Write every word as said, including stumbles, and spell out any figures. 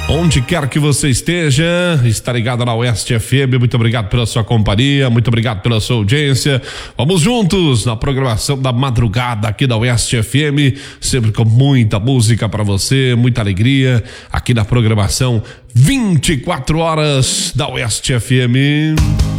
Onde quer que você esteja, está ligado na Oeste F M, muito obrigado pela sua companhia, muito obrigado pela sua audiência. Vamos juntos na programação da madrugada aqui da Oeste F M, sempre com muita música para você, muita alegria aqui na programação vinte e quatro horas da Oeste F M.